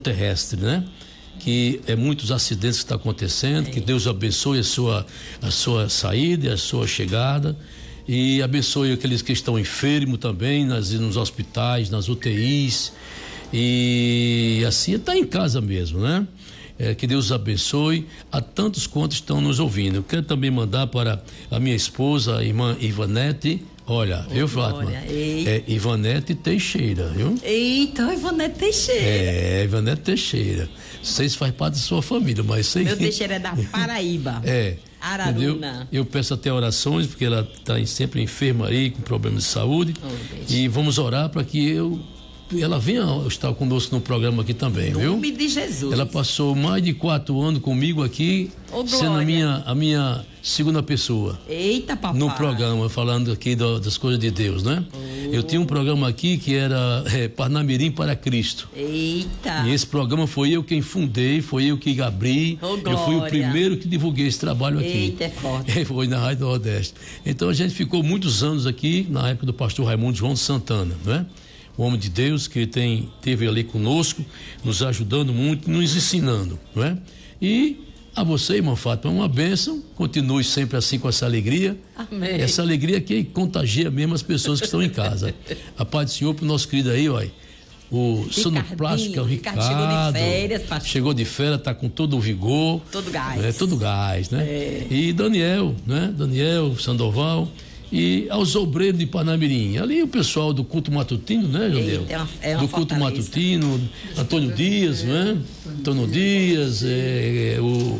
terrestre, né? Que é muitos acidentes que estão acontecendo, que Deus abençoe a sua saída e a sua chegada, e abençoe aqueles que estão enfermos também, nos hospitais, nas UTIs, e assim está em casa mesmo, né? Que Deus abençoe a tantos quantos estão nos ouvindo. Eu quero também mandar para a minha esposa, a irmã Ivanete. Olha, Fátima? É Ivanete Teixeira, viu? Eita, Ivanete Teixeira. Ivanete Teixeira. Vocês fazem parte da sua família, mas sei. Meu Teixeira é da Paraíba. Araruna. Eu peço até orações, porque ela está sempre enferma aí, com problemas de saúde. E vamos orar para que ela venha estar conosco no programa aqui também, viu? Em nome de Jesus. Ela passou mais de 4 anos comigo aqui, sendo a minha segunda pessoa. Eita, papai. No programa, falando aqui das coisas de Deus, né? Eu tinha um programa aqui que era Parnamirim para Cristo. Eita. E esse programa foi eu quem fundei, foi eu que abri. Eu fui o primeiro que divulguei esse trabalho aqui. Eita, é forte. Foi na Rádio Nordeste. Então a gente ficou muitos anos aqui, na época do pastor Raimundo João de Santana, né? O homem de Deus que teve ali conosco, nos ajudando muito, nos ensinando, não é? E a você, irmã Fátima, uma bênção, continue sempre assim com essa alegria. Amém. Essa alegria que contagia mesmo as pessoas que estão em casa. A paz do Senhor pro nosso querido aí, ó. O sonoplástico é o Ricardo. Chegou de férias, pastor. Chegou de férias, tá com todo o vigor. Todo gás. Né? Todo gás, né? E Daniel, né? Daniel Sandoval. E aos obreiros de Parnamirim, ali o pessoal do culto matutino, né, Jandeu? Do culto matutino, Antônio Dias, né? Antônio Dias, o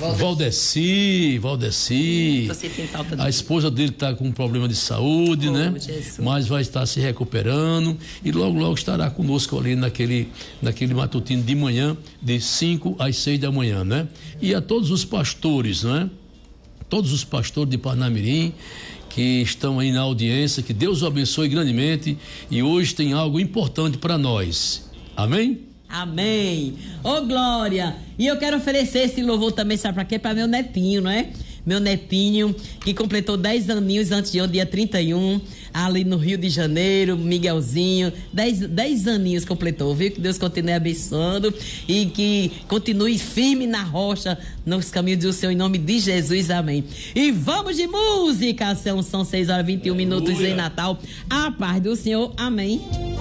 Valdeci, Você tem falta de... a esposa dele está com um problema de saúde, né? Jesus. Mas vai estar se recuperando e logo estará conosco ali naquele matutino de manhã, de 5 às 6 da manhã, né? E a todos os pastores, né? Todos os pastores de Parnamirim que estão aí na audiência, que Deus o abençoe grandemente, e hoje tem algo importante para nós. Amém? Amém. Ô, Glória! E eu quero oferecer esse louvor também, sabe para quê? Para meu netinho, não é? Meu netinho, que completou 10 aninhos antes de dia 31, ali no Rio de Janeiro, Miguelzinho, 10 aninhos completou, viu? Que Deus continue abençoando e que continue firme na rocha, nos caminhos do Senhor, em nome de Jesus, amém. E vamos de música, são 6h21 em Natal, a paz do Senhor, amém.